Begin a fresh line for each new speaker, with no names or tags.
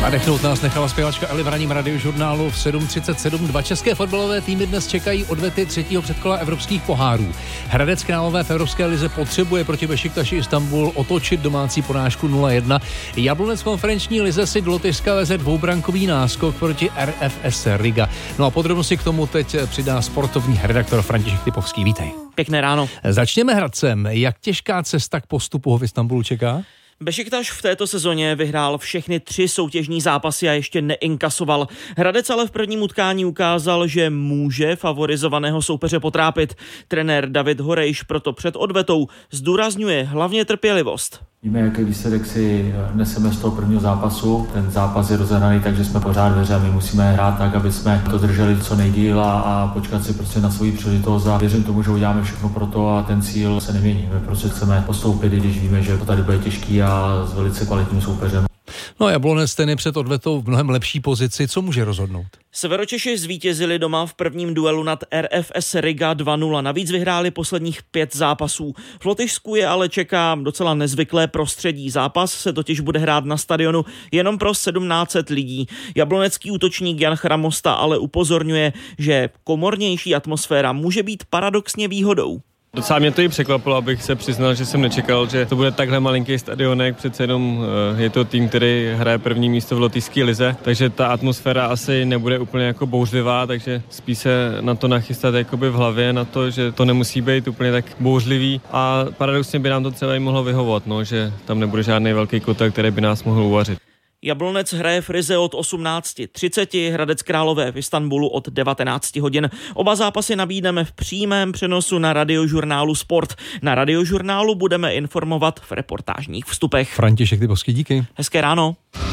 Nadechnout nás nechala zpěvačka Eli v ranním radiožurnálu v 7:37. Dva české fotbalové týmy dnes čekají odvety třetího předkola evropských pohárů. Hradec Králové v Evropské lize potřebuje proti Bešiktaši Istanbul otočit domácí porážku 0-1. Jablonec v konferenční lize si do Lotyšska veze dvoubrankový náskok proti RFS Riga. No a podrobnosti k tomu teď přidá sportovní redaktor František Typovský. Vítej.
Pěkné ráno.
Začněme Hradcem. Jak těžká cesta k postupu ho v Istanbulu čeká?
Bešiktaš v této sezóně vyhrál všechny 3 soutěžní zápasy a ještě neinkasoval. Hradec ale v prvním utkání ukázal, že může favorizovaného soupeře potrápit. Trenér David Horejš proto před odvetou zdůrazňuje hlavně trpělivost.
Víme, jaký výsledek si neseme z toho prvního zápasu. Ten zápas je rozehraný, takže jsme pořád ve hře a my musíme hrát tak, aby jsme to drželi co nejdýl a počkat si prostě na svou příležitost a věřím tomu, že uděláme všechno pro to a ten cíl se nemění. My prostě chceme postoupit, i když víme, že to tady bude těžký a s velice kvalitním soupeřem.
No a Jablonec ten je před odvetou v mnohem lepší pozici. Co může rozhodnout?
Severočeši zvítězili doma v prvním duelu nad RFS Riga 2-0. Navíc vyhráli posledních 5 zápasů. V Lotyšsku je ale čeká docela nezvyklé prostředí. Zápas se totiž bude hrát na stadionu jenom pro 1700 lidí. Jablonecký útočník Jan Chramosta ale upozorňuje, že komornější atmosféra může být paradoxně výhodou.
Docela mě to i překvapilo, abych se přiznal, že jsem nečekal, že to bude takhle malinký stadionek, přece jenom je to tým, který hraje první místo v lotyšské lize, takže ta atmosféra asi nebude úplně jako bouřlivá, takže spíš se na to nachystat jakoby v hlavě, na to, že to nemusí být úplně tak bouřlivý a paradoxně by nám to třeba i mohlo vyhovovat, no, že tam nebude žádný velký kotel, který by nás mohl uvařit.
Jablonec hraje v Rize od 18:30, Hradec Králové v Istanbulu od 19 hodin. Oba zápasy nabídneme v přímém přenosu na radiožurnálu Sport. Na radiožurnálu budeme informovat v reportážních vstupech.
František Typovský, díky.
Hezké ráno.